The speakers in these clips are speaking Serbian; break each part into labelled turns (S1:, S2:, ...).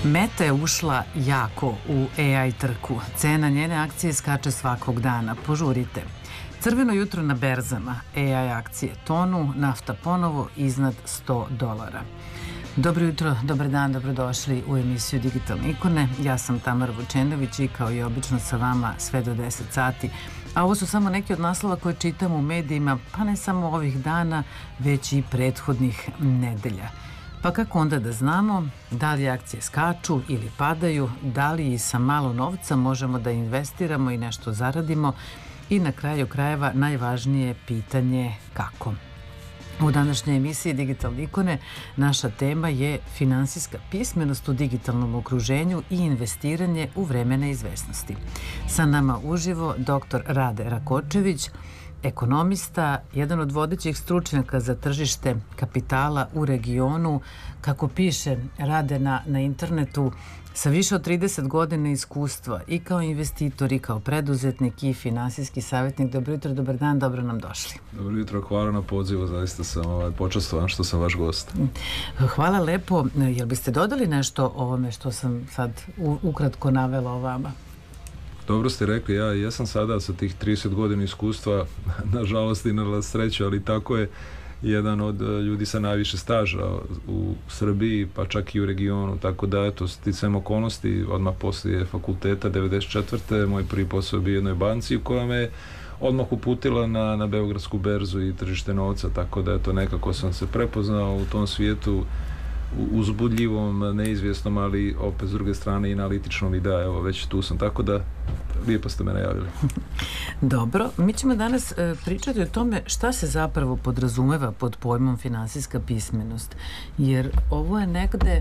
S1: Meta je ušla jako u AI trku. Cena njene akcije skače svakog dana. Požurite. Crveno jutro na berzama. AI akcije tonu, nafta ponovo iznad $100. Dobro jutro, dobar dan, dobrodošli u emisiju Digitalne ikone. Ja sam Tamara Vučenović i kao i obično sa vama sve do 10 sati. A ovo su samo neki od naslova koje čitam u medijima, pa ne samo ovih dana, već i prethodnih nedelja. Pa kako onda da znamo da li akcije skaču ili padaju, da li i sa malo novca možemo da investiramo i nešto zaradimo i na kraju krajeva najvažnije pitanje kako. U današnjoj emisiji Digitalne ikone naša tema je finansijska pismenost u digitalnom okruženju i investiranje u vreme neizvesnosti. Sa nama uživo dr. Rade Rakočević, ekonomista, jedan od vodećih stručnjaka za tržište kapitala u regionu, kako piše, rade na internetu sa više od 30 godina iskustva i kao investitor i kao preduzetnik i finansijski savjetnik. Dobro jutro, dobar dan, dobro nam došli.
S2: Dobro jutro, hvala na pozivu, zaista sam počastovan što sam vaš gost.
S1: Hvala lepo. Jel biste dodali nešto o ovome što sam sad ukratko navela o vama?
S2: Dobro ste rekli, ja sam sada sa tih 30 godina iskustva, nažalost i na sreću, ali tako je, jedan od ljudi sa najviše staža u Srbiji, pa čak i u regionu, tako da eto, sticajem okolnosti, odmah poslije fakulteta 94. moj prvi posao bio u jednoj banci koja me odmah uputila na Beogradsku berzu i tržište novca, tako da eto, nekako sam se prepoznao u tom svijetu, uzbudljivom, neizvjesnom, ali opet s druge strane i analitičnom, i da, evo, već tu sam, tako da lijepo ste me najavili.
S1: Dobro, mi ćemo danas pričati o tome šta se zapravo podrazumeva pod pojmom finansijska pismenost, jer ovo je negde,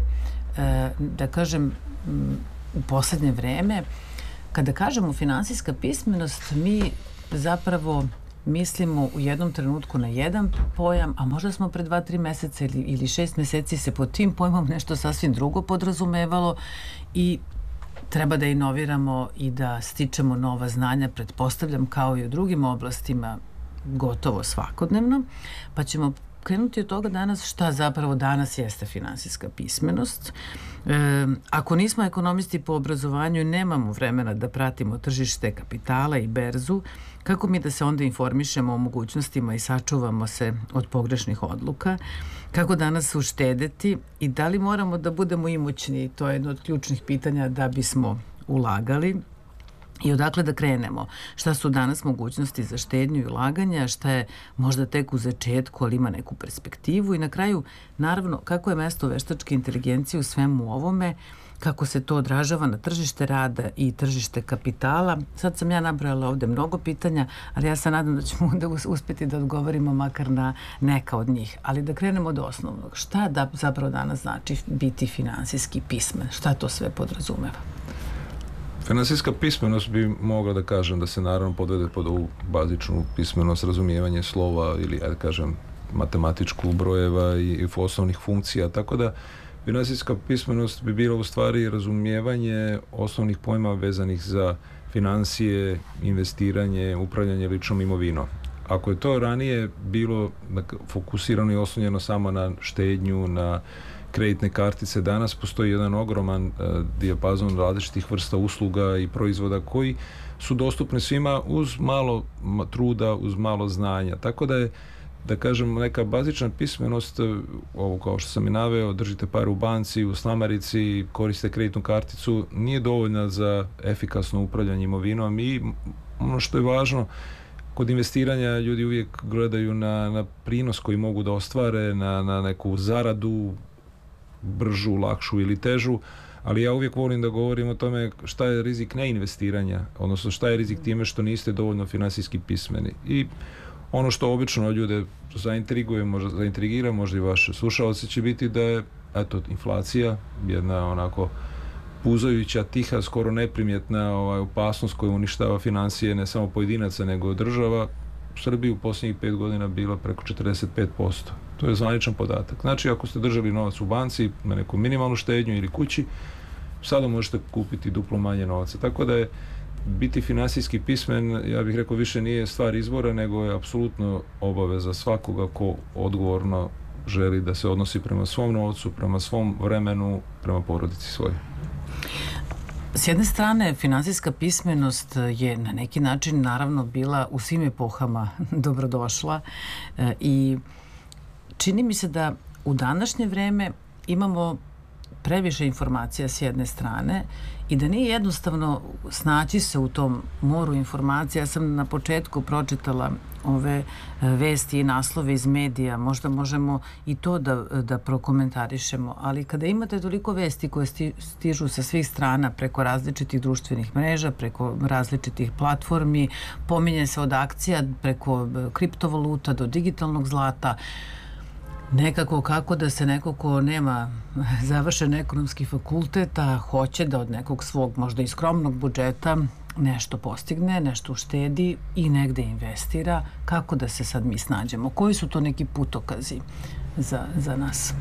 S1: da kažem, u poslednje vreme, kada kažemo finansijska pismenost, mi zapravo mislimo u jednom trenutku na jedan pojam, a možda smo pre 2-3 meseca ili 6 meseci se pod tim pojmom nešto sasvim drugo podrazumevalo i treba da inoviramo i da stičemo nova znanja, pretpostavljam, kao i u drugim oblastima, gotovo svakodnevno, pa ćemo krenuti od toga danas šta zapravo danas jeste finansijska pismenost. Ako nismo ekonomisti po obrazovanju i nemamo vremena da pratimo tržište kapitala i berzu, kako mi da se onda informišemo o mogućnostima i sačuvamo se od pogrešnih odluka, kako danas uštedeti i da li moramo da budemo imućni, to je jedno od ključnih pitanja da bismo ulagali. I odakle da krenemo? Šta su danas mogućnosti za štednju i ulaganja? Šta je možda tek u začetku, ali ima neku perspektivu? I na kraju, naravno, kako je mesto veštačke inteligencije u svemu ovome? Kako se to odražava na tržište rada i tržište kapitala? Sad sam ja nabrojala ovde mnogo pitanja, ali ja se nadam da ćemo onda uspeti da odgovorimo makar na neka od njih. Ali da krenemo od osnovnog. Šta da zapravo danas znači biti finansijski pismen? Šta to sve podrazumeva?
S2: Finansijska pismenost bi mogla da kažem da se naravno podvede pod ovu bazičnu pismenost, razumijevanje slova ili, da kažem, matematičku brojeva i osnovnih funkcija, tako da finansijska pismenost bi bila u stvari razumijevanje osnovnih pojma vezanih za financije, investiranje, upravljanje ličnom imovinom. Ako je to ranije bilo fokusirano i oslonjeno samo na štednju, na kreditne kartice, danas postoji jedan ogroman dijapazon različitih vrsta usluga i proizvoda koji su dostupni svima uz malo truda, uz malo znanja. Tako da je, da kažem, neka bazična pismenost, ovo kao što sam i naveo, držite pare u banci, u slamarici, koriste kreditnu karticu, nije dovoljna za efikasno upravljanje imovinom i ono što je važno, kod investiranja ljudi uvijek gledaju na prinos koji mogu da ostvare, na neku zaradu, bržu, lakšu ili težu, ali ja uvijek volim da govorim o tome šta je rizik neinvestiranja, odnosno šta je rizik time što niste dovoljno finansijski pismeni. I ono što obično ljude zaintrigira, možda i vaše slušalce, će biti da je, eto, inflacija, jedna onako puzajuća, tiha, skoro neprimjetna opasnost koja uništava financije ne samo pojedinaca, nego država. U Srbiji u posljednjih 5 godina bila preko 45%. To je zvaničan podatak. Znači, ako ste držali novac u banci na neku minimalnu štednju ili kući, sada možete kupiti duplo manje novca. Tako da je biti finansijski pismen, ja bih rekao, više nije stvar izbora, nego je apsolutno obaveza svakoga ko odgovorno želi da se odnosi prema svom novcu, prema svom vremenu, prema porodici svojoj.
S1: S jedne strane, finansijska pismenost je na neki način naravno bila u svim epohama dobrodošla i čini mi se da u današnje vreme imamo previše informacija s jedne strane i da nije jednostavno snaći se u tom moru informacija. Ja sam na početku pročitala ove vesti i naslove iz medija, možda možemo i to da prokomentarišemo, ali kada imate toliko vesti koje stižu sa svih strana preko različitih društvenih mreža, preko različitih platformi, pominje se od akcija preko kriptovaluta do digitalnog zlata, nekako kako da se neko ko nema završen ekonomski fakultet, a hoće da od nekog svog možda i skromnog budžeta nešto postigne, nešto uštedi i negde investira, kako da se sad mi snađemo? Koji su to neki putokazi za nas?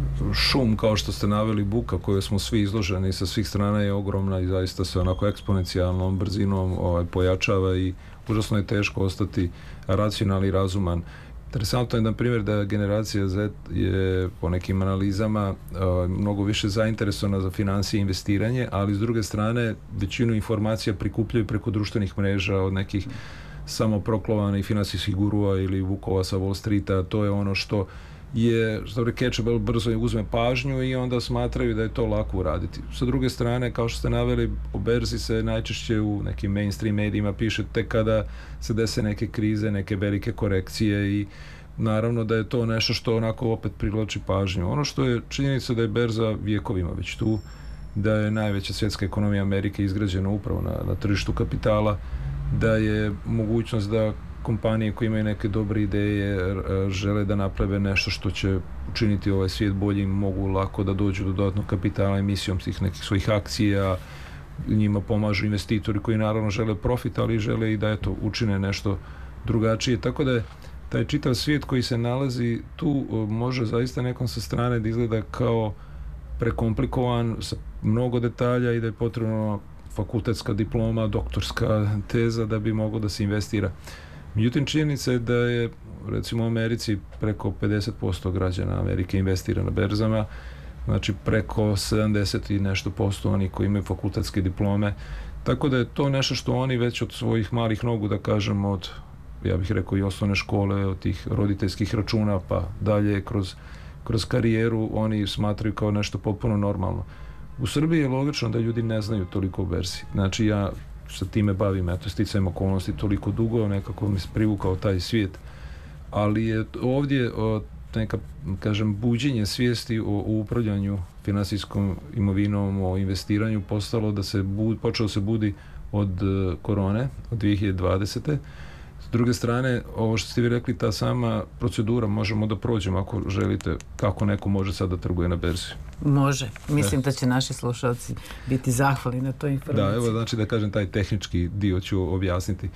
S2: Šum, kao što ste naveli, buka koju smo svi izloženi sa svih strana je ogromna i zaista se onako eksponencijalnom brzinom pojačava i užasno je teško ostati racionalni i razuman. Interesantno je, na primjer, da generacija Z je po nekim analizama mnogo više zainteresovana za financije i investiranje, ali s druge strane većinu informacija prikupljaju preko društvenih mreža od nekih samoproklamanih finansijskih gurua ili vukova sa Wall Streeta. To je ono što je catchable, brzo uzme pažnju i onda smatraju da je to lako uraditi. Sa druge strane, kao što ste naveli, po berzi se najčešće u nekim mainstream medijima piše tek kada se dese neke krize, neke velike korekcije i naravno da je to nešto što onako opet privlači pažnju. Ono što je činjenica da je berza vjekovima već tu, da je najveća svjetska ekonomija Amerike izgrađena upravo na tržištu kapitala, da je mogućnost da kompanije koje imaju neke dobre ideje žele da naprave nešto što će učiniti ovaj svijet boljim, mogu lako da dođu do dodatnog kapitala emisijom tih nekih svojih akcija, njima pomažu investitori koji naravno žele profit, ali žele i da učine nešto drugačije, tako da je taj čitav svijet koji se nalazi tu može zaista nekom sa strane da izgleda kao prekomplikovan, sa mnogo detalja i da je potrebno fakultetska diploma, doktorska teza da bi moglo da se investira. Međutim, činjenica je da je, recimo u Americi, preko 50% građana Amerike investira na berzama, znači preko 70 i nešto posto oni koji imaju fakultetske diplome, tako da je to nešto što oni već od svojih malih nogu, da kažem, od, ja bih rekao, i osnovne škole, od tih roditeljskih računa, pa dalje kroz karijeru, oni smatraju kao nešto potpuno normalno. U Srbiji je logično da ljudi ne znaju toliko o berzi. Znači, ja sa time bavim, sticajem okolnosti toliko dugo, nekako mi se privukao taj svijet. Ali je ovdje neka, kažem, buđenje svijesti o upravljanju finansijskom imovinom, o investiranju postalo da se počeo se budi od korone, od 2020. S druge strane, ovo što ste vi rekli, ta sama procedura, možemo da prođemo ako želite, kako neko može sad da trguje na berzi.
S1: Može. Mislim da će naši slušalci biti zahvalni na toj informaciji.
S2: Da, evo, znači da kažem, taj tehnički dio ću objasniti.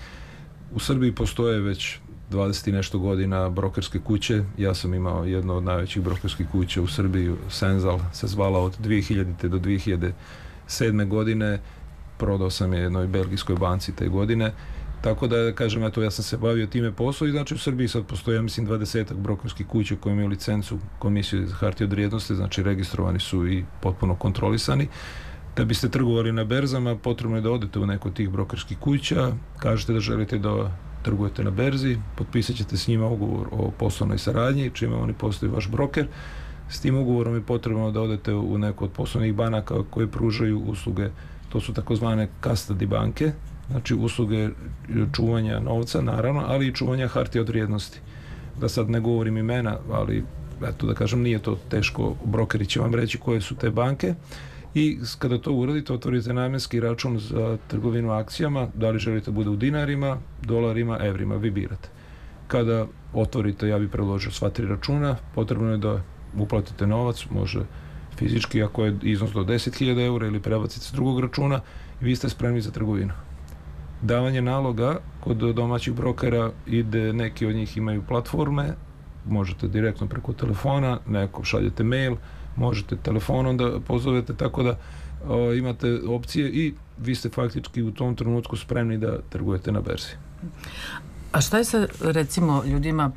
S2: U Srbiji postoje već 20 i nešto godina brokerske kuće. Ja sam imao jedno od najvećih brokerskih kuća u Srbiji, Senzal se zvala, od 2000. do 2007. godine. Prodao sam je jednoj belgijskoj banci te godine. Tako da, kažem, eto, ja sam se bavio time posao i znači u Srbiji sad postoje, ja mislim, 20-ak brokerskih kuća koji imaju licencu Komisije za hartije od vrijednosti, znači registrovani su i potpuno kontrolisani. Da biste trgovali na berzama, potrebno je da odete u neko od tih brokerskih kuća, kažete da želite da trgujete na berzi, potpisat ćete s njima ugovor o poslovnoj saradnji, čime oni postaju vaš broker. S tim ugovorom je potrebno da odete u neko od poslovnih banaka koje pružaju usluge, to su takozvane custody banke, znači usluge čuvanja novca, naravno, ali i čuvanja hartija od vrijednosti. Da sad ne govorim imena, ali eto da kažem, nije to teško, brokeri će vam reći koje su te banke i kada to uradite, otvorite namjenski račun za trgovinu akcijama, da li želite bude u dinarima, dolarima, evrima, vi birate. Kada otvorite, ja bih predložio sva 3 računa, potrebno je da uplatite novac, može fizički, ako je iznos do 10.000 eura ili prebacite s drugog računa, i vi ste spremni za trgovinu. Davanje naloga kod domaćih brokera ide, neki od njih imaju platforme, možete direktno preko telefona, neko šaljete mail, možete telefonom da pozovete, tako da imate opcije i vi ste faktički u tom trenutku spremni da trgujete na berzi.
S1: A šta je sa, recimo, ljudima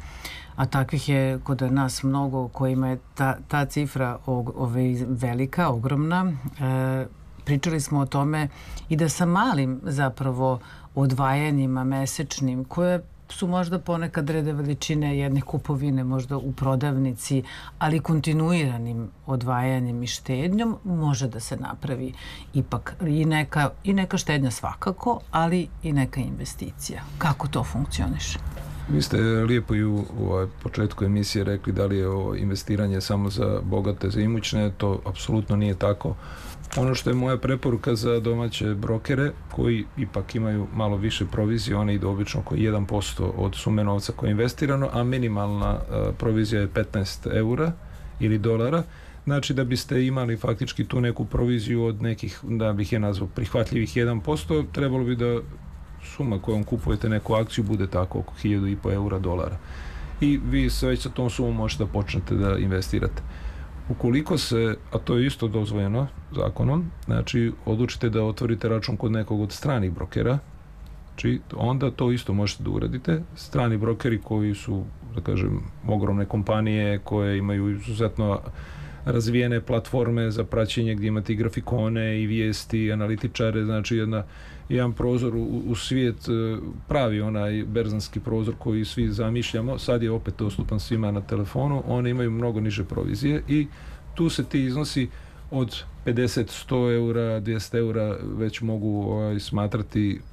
S1: a takvih je kod nas mnogo kojima je ta cifra velika, ogromna. Pričali smo o tome i da sa malim zapravo odvajanjima mesečnim, koje su možda ponekad rede veličine jedne kupovine, možda u prodavnici, ali kontinuiranim odvajanjem i štednjom može da se napravi ipak i neka štednja svakako, ali i neka investicija. Kako to funkcioniše?
S2: Vi ste lijepo i u početku emisije rekli da li je ovo investiranje samo za bogate, za imućne, to apsolutno nije tako. Ono što je moja preporuka za domaće brokere koji ipak imaju malo više provizije, one idu obično oko 1% od sume novca koje je investirano, a minimalna provizija je 15 eura ili dolara. Znači da biste imali faktički tu neku proviziju od nekih, da bih je nazvao prihvatljivih 1%, trebalo bi da suma kojom kupujete neku akciju bude tako oko 1.500 eura, dolara. I vi već sa tom sumom možete da počnete da investirate. Ukoliko se, a to je isto dozvoljeno zakonom, znači odlučite da otvorite račun kod nekog od stranih brokera, znači onda to isto možete da uradite. Strani brokeri koji su, da kažem, ogromne kompanije koje imaju izuzetno razvijene platforme za praćenje gdje imate i grafikone i vijesti, analitičare, znači jedan prozor u svijet, pravi onaj berzanski prozor koji svi zamišljamo, sad je opet dostupan svima na telefonu, oni imaju mnogo niže provizije i tu se ti iznosi od 50, 100 eura, 200 eura već mogu smatrati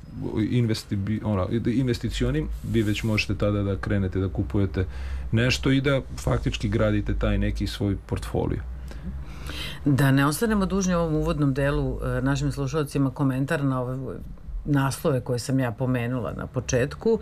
S2: investicionim. Vi već možete tada da krenete da kupujete nešto i da faktički gradite taj neki svoj portfolio.
S1: Da ne ostanemo dužni u ovom uvodnom delu našim slušalcima komentar na ove naslove koje sam ja pomenula na početku.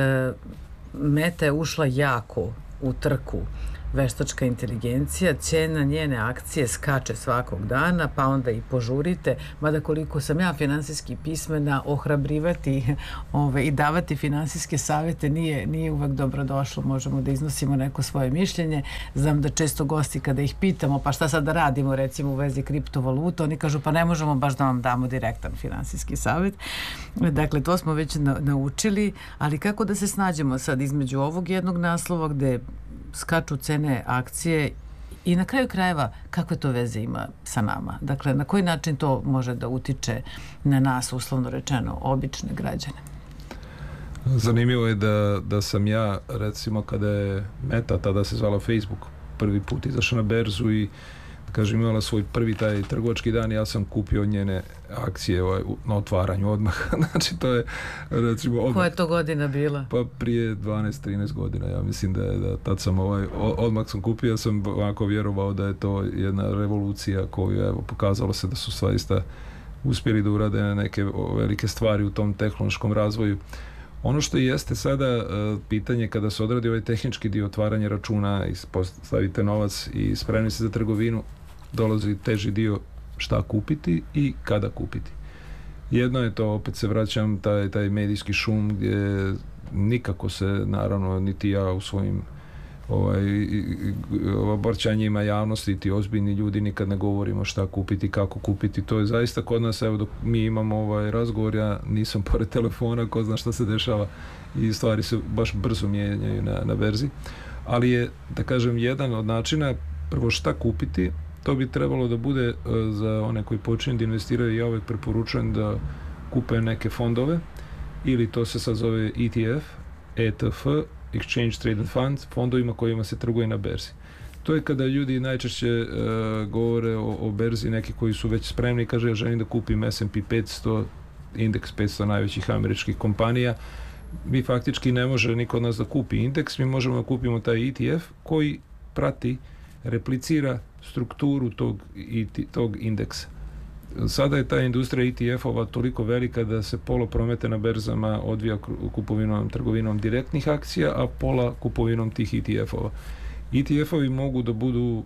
S1: Meta je ušla jako u trku. Veštačka inteligencija, cijena njene akcije skače svakog dana, pa onda i požurite, mada koliko sam ja finansijski pismena, ohrabrivati i davati finansijske savjete nije uvek dobrodošlo, možemo da iznosimo neko svoje mišljenje. Znam da često gosti kada ih pitamo pa šta sad da radimo recimo u vezi kriptovaluta, oni kažu pa ne možemo baš da vam damo direktan finansijski savjet. Dakle, to smo već naučili, ali kako da se snađemo sad između ovog jednog naslova gde skaču cene akcije i na kraju krajeva kakve to veze ima sa nama? Dakle, na koji način to može da utiče na nas, uslovno rečeno, obične građane?
S2: Zanimljivo je da sam ja, recimo, kada je Meta, tada se zvala Facebook, prvi put izašla na berzu i kažem, imala svoj prvi taj trgovački dan, ja sam kupio njene akcije na otvaranju odmah. Znači, to je, recimo, odmah.
S1: Koja je to godina bila?
S2: Pa prije 12-13 godina, ja mislim da tad sam odmah sam kupio, sam ovako vjerovao da je to jedna revolucija koju, evo, pokazalo se da su stvarista uspjeli da urade na neke velike stvari u tom tehnološkom razvoju. Ono što jeste sada pitanje kada se odradi ovaj tehnički dio otvaranja računa i postavite novac i spremni se za trgovinu, dolazi teži dio šta kupiti i kada kupiti. Jedno je to, opet se vraćam, taj medijski šum gdje nikako se, naravno, niti ja u svojim obraćanjima javnosti, ti ozbiljni ljudi nikad ne govorimo šta kupiti, kako kupiti. To je zaista kod nas, evo dok mi imamo razgovor, ja nisam pored telefona, ko zna šta se dešava i stvari se baš brzo mijenjaju na berzi. Ali je, da kažem, jedan od načina, prvo šta kupiti, to bi trebalo da bude za one koji počinju da investiraju, ja uvijek preporučujem da kupe neke fondove, ili to se sad zove ETF, Exchange Traded Fund, fondovima kojima se trguje na berzi. To je kada ljudi najčešće govore o berzi, neki koji su već spremni, kaže ja želim da kupim S&P 500, indeks 500 najvećih američkih kompanija. Mi faktički ne može niko od nas da kupi indeks, mi možemo da kupimo taj ETF koji prati, replicira strukturu tog indeksa. Sada je ta industrija ETF-ova toliko velika da se pola prometa na berzama odvija trgovinom direktnih akcija, a pola kupovinom tih ETF-ova. ETF-ovi mogu da budu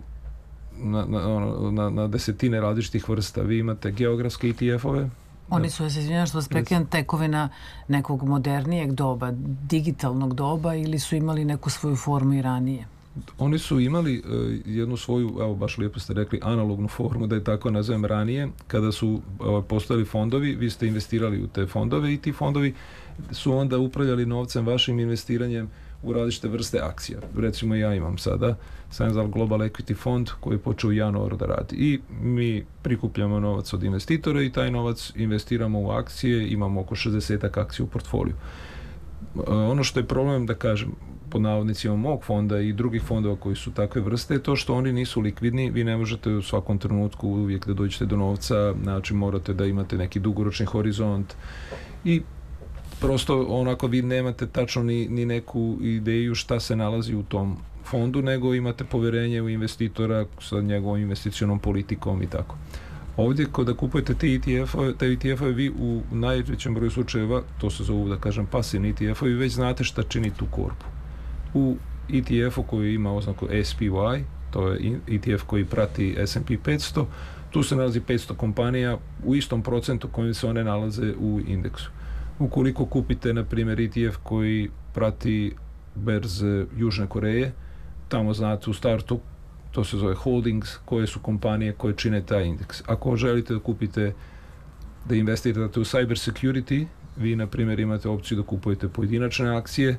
S2: na desetine različitih vrsta. Vi imate geografske ETF-ove.
S1: Oni su, ja se izvinjam što vas prekidam, tekovina nekog modernijeg doba, digitalnog doba, ili su imali neku svoju formu i ranije?
S2: Oni su imali jednu svoju, evo baš lijepo ste rekli, analognu formu, da je tako nazovem, ranije. Kada su postojali fondovi, vi ste investirali u te fondove i ti fondovi su onda upravljali novcem, vašim investiranjem u različite vrste akcija. Recimo ja imam sada Senzal Global Equity Fond koji je počeo u januaru da radi i mi prikupljamo novac od investitora i taj novac investiramo u akcije, imamo oko 60 akcija u portfoliju. Ono što je problem, da kažem, pod navodnicima mog fonda i drugih fondova koji su takve vrste, je to što oni nisu likvidni, vi ne možete u svakom trenutku uvijek da dođete do novca, znači morate da imate neki dugoročni horizont i prosto onako vi nemate tačno ni neku ideju šta se nalazi u tom fondu, nego imate poverenje u investitora sa njegovom investicionom politikom i tako. Ovdje kada kupujete te ETF-ove, vi u najvećem broju slučajeva, to se zovu, da kažem, pasivni ETF-ovi, već znate šta čini tu korpu. U ETF-u koji ima oznaku SPY, to je ETF koji prati S&P 500, tu se nalazi 500 kompanija u istom procentu kojim se one nalaze u indeksu. Ukoliko kupite, na primjer, ETF koji prati berze Južne Koreje, tamo znate u startu, to se zove holdings, koje su kompanije koje čine taj indeks. Ako želite da kupite, da investirate u cyber security, vi, na primjer, imate opciju da kupujete pojedinačne akcije,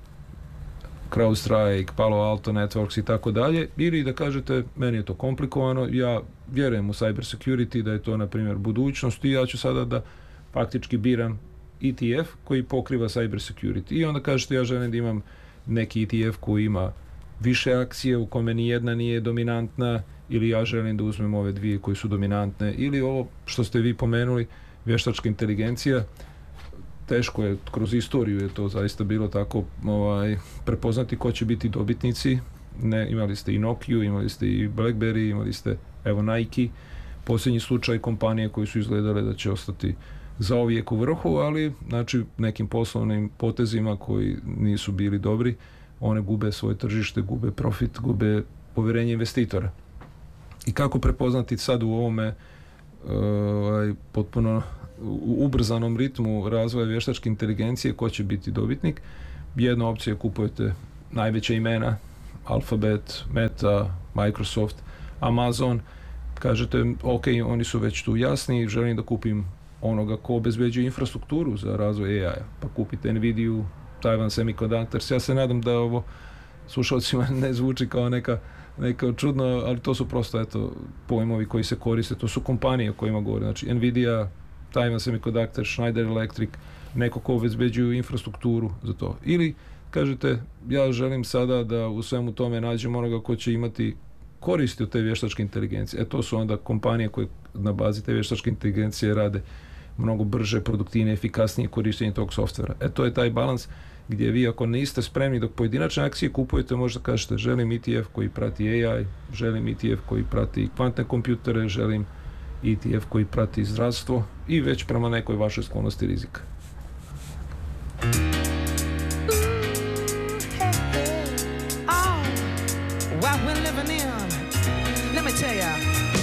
S2: CrowdStrike, Palo Alto Networks i tako dalje, ili da kažete, meni je to komplikovano, ja vjerujem u cyber security, da je to, na primjer, budućnost i ja ću sada da faktički biram ETF koji pokriva cyber security. I onda kažete, ja želim da imam neki ETF koji ima više akcije u kome ni jedna nije dominantna, ili ja želim da uzmem ove dvije koje su dominantne, ili ovo što ste vi pomenuli, vještačka inteligencija. Teško je, kroz istoriju je to zaista bilo tako prepoznati ko će biti dobitnici. Imali ste i Nokia, imali ste i BlackBerry, imali ste evo Nike, posljednji slučaj kompanije koji su izgledale da će ostati zauvijek u vrhu, ali znači nekim poslovnim potezima koji nisu bili dobri, one gube svoje tržište, gube profit, gube povjerenje investitora. I kako prepoznati sad u ovome potpuno u ubrzanom ritmu razvoja vještačke inteligencije ko će biti dobitnik? Jedna opcija je kupujete najveća imena, Alphabet, Meta, Microsoft, Amazon, kažete ok, oni su već tu jasni, želim da kupim onoga ko obezbeđuje infrastrukturu za razvoj AI-a, pa kupite Nvidia, Taiwan Semiconductors. Ja se nadam da ovo slušalcima ne zvuči kao neka čudno, ali to su prosto pojmovi koji se koriste, to su kompanije o kojima govore, znači Nvidia, Taiwan Semiconductors, Schneider Electric, neko ko obezbeđuju infrastrukturu za to. Ili kažete, ja želim sada da u svemu tome nađem onoga ko će imati koristi od te vještačke inteligencije. To su onda kompanije koje na bazi te vještačke inteligencije rade mnogo brže, produktivnije, efikasnije korištenje tog softvera. To je taj balans gdje vi ako niste spremni dok pojedinačne akcije kupujete, možda kažete želim ETF koji prati AI, želim ETF koji prati kvantne kompjutere, želim ETF koji prati zdravstvo i već prema nekoj vašoj sklonosti rizika. What we're living in, let me tell ya.